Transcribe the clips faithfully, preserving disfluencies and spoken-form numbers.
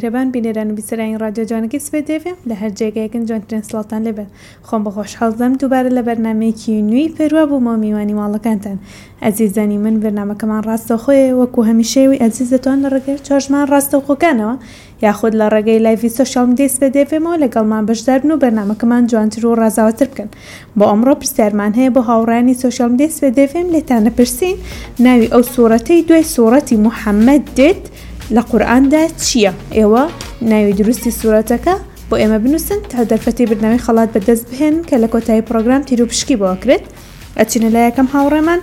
میهرەبان بینێران و بیسەرانی رادیۆ جوانەکەی سبەی دێڤێم لە هەر جێگایەکن جوانترین سڵاتان لێبێت. خۆم بە خۆشحاڵدەم دووبارە لە بەرنامەیەکی نوێی پێروە بوومەوە میوانی ماڵەکانتان. ئەزیزانی من، بەرنامەکەمان ڕاستەوخۆیە وەکو هەمیشەیەوەی ئەزیز دەتوان لە ڕێگەی چۆژمان ڕاستەوخۆکانەوە یاخود لە ڕێگەی لایڤی سۆشیال میدیای سبەی دێڤێمەوە لەگەڵمان بەشدار بن و بەرنامەکەمان جوانتر و ڕازاوەتر بکەن. بۆ ئەمڕۆ پرسیارمان هەیە بۆ هاوڕانی سۆشیال میدیای سبەی دێڤێم لێتانە پرسین ناوی ئەو سوورەتەی دوای سوورەتی موحەممەد دێت لە قورئاندا چییە؟ ئێوە ناوی دروستی سوورەتەکە بۆ ئێمە بنووسن تا دەرفەتی برنامەی خەڵات بەدەست بهێن کە لە کۆتایی پرۆگرام تیر و پشکی بۆ کرێت. ئەچینە لای یەکەم هاوڕێمان.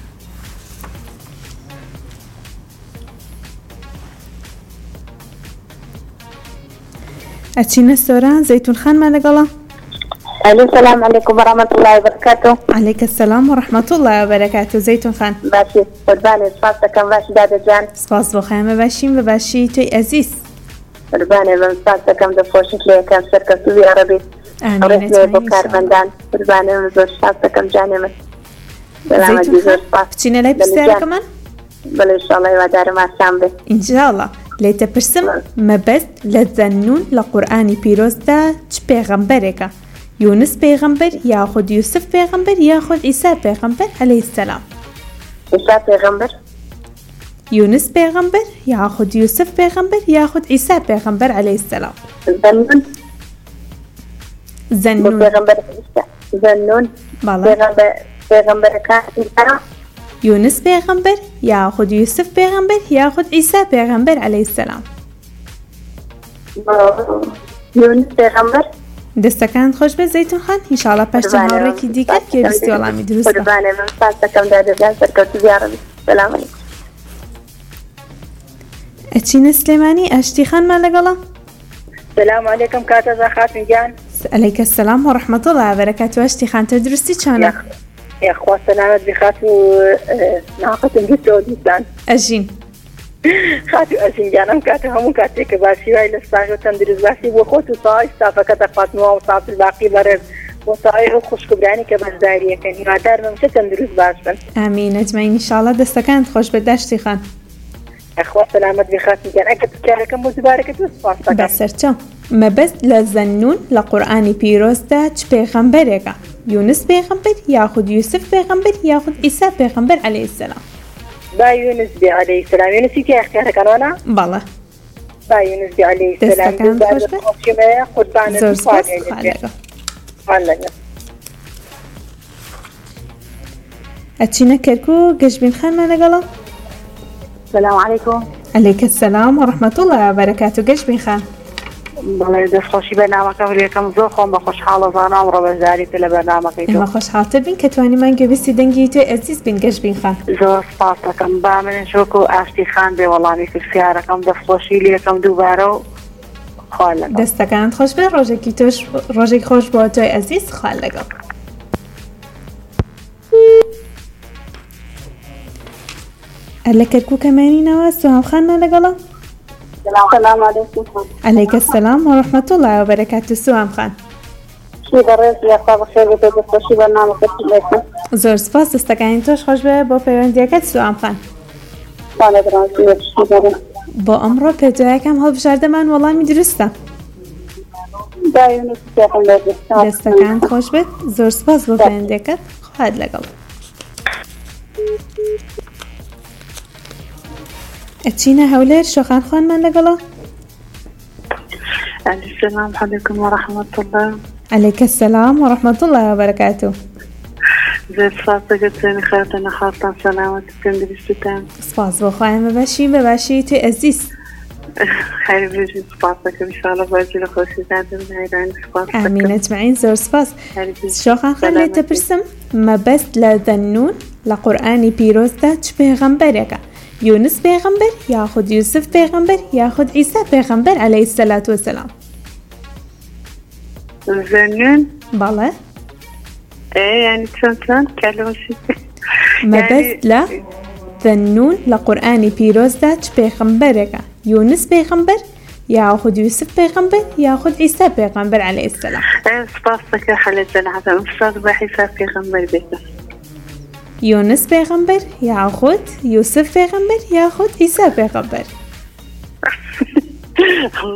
ئەچینە سۆران زەیتون خانمان لەگەڵە. السلام عليكم ورحمة الله وبركاته. عليك السلام ورحمة الله وبركاته. زيتون خان باشي قرباني سپاسەکەم باشی دادە جان. سپاس بۆ خەیمە باشیم بە باشی تۆی ئەزیز. قربانێ بەم سپاسەکەم دەخۆشیت لە یەکەم سەرکەوتووی عەرەبی ڕێک بۆ کارمەندان. قربانێ من زۆر سپاسەکەم جانێ من. زەیتون خان بچینە لای پرسیارەکەمان؟ بەڵێ ئینشاءڵڵا هیوادارم ئاسان بێت. ئینشاءڵڵا. لێتە پرسم مەبەست لە زەنون لە قورئانی پیرۆزدا چ پێغەمبەرێکە؟ یونس پێغەمبەر یاخود یوسف پێغەمبەر یاخود عیسا پێغەمبەر عەلەیهی السەلام؟ عیسا پێغەمبەر. یونس پێغەمبەر یاخود یوسف پێغەمبەر یاخود عیسا پێغەمبەر عەلەیهی السەلام؟ زەنون. زەنون. پێغەمبەر عیسا. زەنون. بەڵێ. پێغەمبەرەکان عیسا. یونس پێغەمبەر یاخود یوسف پێغەمبەر یاخود عیسا پێغەمبەر عەلەیهی السەلام؟ یونس پێغەمبەر. دەستەکان خۆش بێ زەیتون خان. ئینشاءڵڵا پاش هاوڕێکی دیکە پێویستی وەڵامی دروست بە. قوربانێ من سپاسەکەم دادەجان سەرکەوتووی عەرەبی. سەلام عەلەیکم. ئەچینە سلێمانی ئاشتی خانمان لەگەڵە. سلام علیکم کاتەزا خاتون گیان. عەلەیکە السەلام وەڕەحمەتوڵڵی وبەرەکاتوه. ئاشتی خان تۆ درستی چۆنە؟ یاخوا سەلامەت بخات و ناقەتم گوتەوە دیسان. ئەژین. خاتو ئەژین گیانم کاتە هەموو کاتێککە باسی وای لە سپاش تەندروست باسی بۆ خۆت و ساوای ستافەکەتە فاتمەوە و ساعت الباقی بەڕێز بۆ ساوای ئەو خوشکبرانی کە بەشداریەکەن. هیوادارم هەمیشە تەندروست باش بن. ئامین. ئەجمعین ئینشاءڵڵا. دەستەکانت خۆش بێ داشتی خان. ئەخوا سەلامەت بخاتون گیان. ئەگەر کارەکەم بۆ دووبارەکە تۆ سپاس دەکەم. بەسەرچەو. مەبەست لە زەنون لە قورئانی پیرۆزدا چ پێغەمبەرێکە؟ یونس پێغەمبەر یاخود یوسف پێغەمبەر یاخود عیسا پێغەمبەر عەلەیهی السەلام؟ با یونس بێ عەلەیهی السەلام. یونسی تیا اختیارەکانەوە؟ بەڵێ. با یونس بێ عەلەیهی السەلام. دەستەکان خۆش بێ. قوربانە زۆر سپاس. خوا لەگەڵ. خوا لەگەڵ. ئەچینە کەرکوو گەشبین خانمان لەگەڵە. سلام علیکم. عەلەیکە السەلام وەڕەحمەتوڵڵی وبەرەکاتوه. گەشبین خان بەڵێ دەستخۆشی بەرنامەکە یەکەم زۆر خۆم بە خۆشحاڵە زانام ڕەبەرداریت لە بەرنامەکەی تۆ. ئێمە خۆشحاڵتر بین کە توانیمان گوێبیستی دەنگی تۆی ئەزیز بین. گەشبین خان زۆر سپاس دەکەم. با منش وەکو ئاشتی خان بێ وەڵامی پرسیارەکەم دەستخۆشی لێ یەکەم دووبارە و خوا لەگەڵ. دەستەکانت خۆش بێ. ڕۆژێکی تۆش ڕۆژێک خۆش بۆ تۆی ئەزیز. خوا لەگەڵ. لە کەرکوو کەمێنینەوە سوهام خانمان لەگەڵە. سلام علیکم. عەلەیکە السەلام وەڕەحمەتوڵڵی وبەرەکاتوه. سوهام خان شی دەڕێز یاخوا بەخێر بێت دەستخۆشی بەرنامەکەت لێکم. زۆر سپاس. دەستەکانی تۆش خۆش بێ بۆ پەیوەندیەکەت سوهام خان. خوا لەگەڵ. بۆ ئەمڕۆ پێدوایەکەم هەڵبژاردەمان وەڵامی دروستە. با یونس پێغەمبەر. دەستەکان خۆش بێت. زۆر سپاس بۆ پەیوەندیەکەت. خوات لەگەڵ. ئەچینە هەولێر شۆخان خانمان لەگەڵە. السلام علیکم وەڕەحمەتوڵڵی. عەلەیکە السەلام وەڕەحمەتوڵڵی وبەرەکاتوه. زۆر سپاس دەکەم خاتە نەخاتان سەلامەت تەندروستتان. سپاس بۆ خوایمە باشی بە باشی توی ئەزیز. خەیر بێژی سپاس دەکەم ئینشاءڵڵا باسی لە خۆشیتان هەیدان. سپاس دەکەم. ئامین. ئەجمعین زۆر سپاس. شۆخان خان لێتە پرسم مەبەست لە زەنون لە قورئانی پیرۆزدا چ پێغەمبەرێکە؟ یونس پێغەمبەر یاخود یوسف پێغەمبەر یاخود عیسا پێغەمبەر عەلەیهی السەلات وەسەلام؟ زەنون. بەڵێ. یعنی چۆن چۆن کەلەوەشی مەبەست لە زەنون لە قورئانی پیرۆزدا چ پێغەمبەرێکە؟ یونس پێغەمبەر یاخود یوسف پێغەمبەر یاخود عیسا پێغەمبەر عەلەیهی السەلام؟ سپاس دەکەم خەلەت جەناحەتم. ئوستاز بە عیسا پێغەمبەر بێتە. یونس پێغەمبەر یاخود یوسف پێغەمبەر یاخود عیسا پێغەمبەر؟